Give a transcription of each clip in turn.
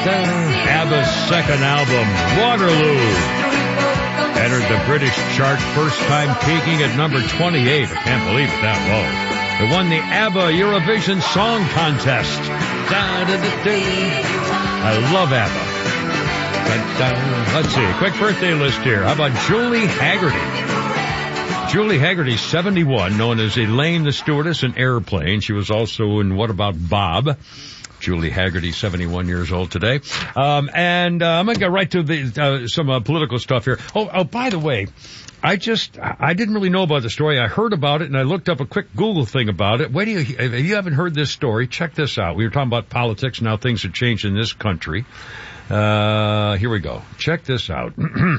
ABBA's second album, Waterloo, entered the British chart, first time peaking at number 28. I can't believe it that low. It won the ABBA Eurovision Song Contest. I love ABBA. Let's see, quick birthday list here. How about Julie Haggerty? Julie Haggerty, 71, known as Elaine the stewardess in Airplane. She was also in What About Bob? Julie Haggerty, 71 years old today. I'm going to get right to some political stuff here. Oh, by the way, I didn't really know about the story. I heard about it and I looked up a quick Google thing about it. If you haven't heard this story, check this out. We were talking about politics and how things have changed in this country. Here we go. Check this out.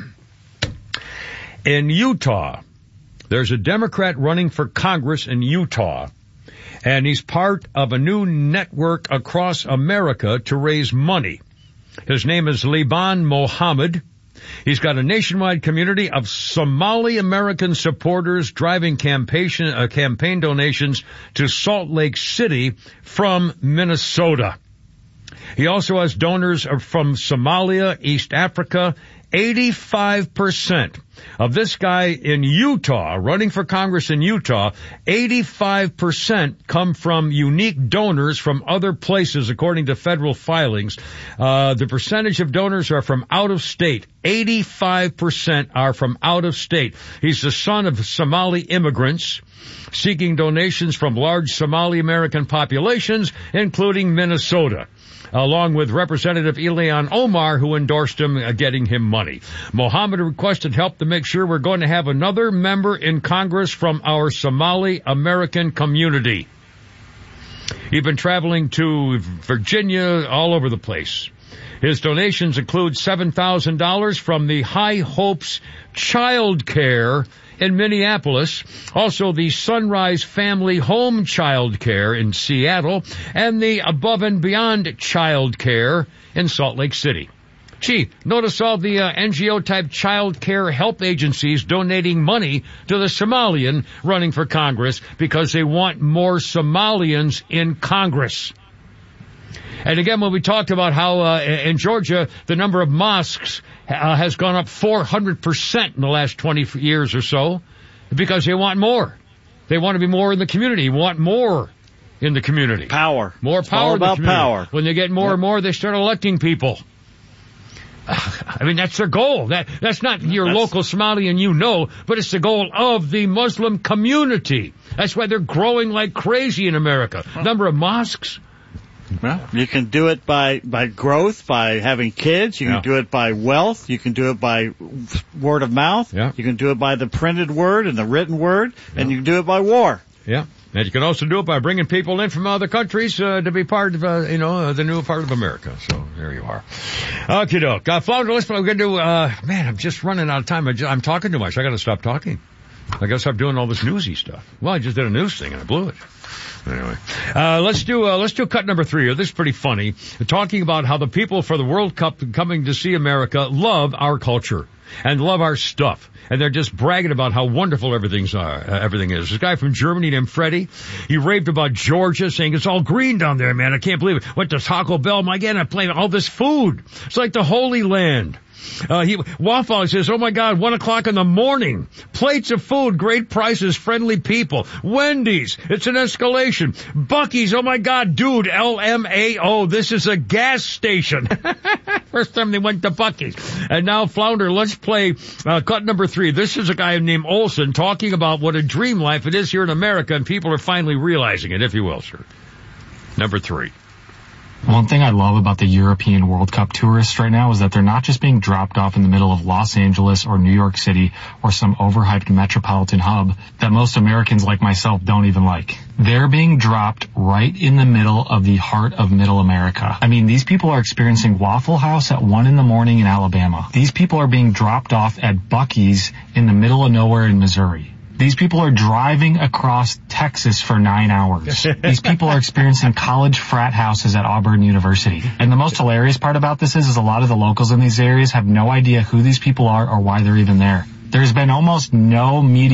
In Utah, there's a Democrat running for Congress in Utah, and he's part of a new network across America to raise money. His name is Liban Mohammed. He's got a nationwide community of Somali American supporters driving campaign donations to Salt Lake City from Minnesota. He also has donors from Somalia, East Africa. 85% of this guy in Utah, running for Congress in Utah, 85% come from unique donors from other places, according to federal filings. The percentage of donors are from out of state. 85% are from out of state. He's the son of Somali immigrants seeking donations from large Somali American populations, including Minnesota, along with Representative Ilhan Omar, who endorsed him, getting him money. Mohammed requested help to make sure we're going to have another member in Congress from our Somali American community. He's been traveling to Virginia, all over the place. His donations include $7,000 from the High Hopes Child Care in Minneapolis, also the Sunrise Family Home Child Care in Seattle, and the Above and Beyond Child Care in Salt Lake City. Gee, notice all the NGO-type child care help agencies donating money to the Somalian running for Congress because they want more Somalians in Congress. And again, when we talked about how in Georgia the number of mosques has gone up 400% in the last 20 years or so, because they want more. They want to be more in the community. Want more in the community. Power. More power in the community. Power. When they get more and more, they start electing people. I mean, that's their goal. That's not your local Somalian, but it's the goal of the Muslim community. That's why they're growing like crazy in America. Number of mosques. Well, you can do it by growth, by having kids. You can do it by wealth. You can do it by word of mouth. Yeah. You can do it by the printed word and the written word. Yeah. And you can do it by war. Yeah. And you can also do it by bringing people in from other countries to be part of, the new part of America. So there you are. Okie doke. Flounder, listen, we're going to do, I'm just running out of time. I'm talking too much. I got to stop talking. I got to stop doing all this newsy stuff. Well, I just did a news thing and I blew it. Anyway, let's do cut number 3 here. This is pretty funny. Talking about how the people for the World Cup coming to see America love our culture and love our stuff. And they're just bragging about how wonderful everything is. This guy from Germany named Freddie, he raved about Georgia, saying it's all green down there, man. I can't believe it. Went to Taco Bell, my God, I played all this food. It's like the Holy Land. Waffle says, oh my God, 1 o'clock in the morning. Plates of food, great prices, friendly people. Wendy's, it's an escalation. Buc-ee's, oh my God, dude, LMAO, this is a gas station. First time they went to Buc-ee's. And now, Flounder, let's play cut number 3. This is a guy named Olson talking about what a dream life it is here in America, and people are finally realizing it, if you will, sir. Number 3. One thing I love about the European World Cup tourists right now is that they're not just being dropped off in the middle of Los Angeles or New York City or some overhyped metropolitan hub that most Americans like myself don't even like. They're being dropped right in the middle of the heart of Middle America. I mean, these people are experiencing Waffle House at 1 a.m. in Alabama. These people are being dropped off at Buc-ee's in the middle of nowhere in Missouri. These people are driving across Texas for 9 hours. These people are experiencing college frat houses at Auburn University. And the most hilarious part about this is a lot of the locals in these areas have no idea who these people are or why they're even there. There's been almost no media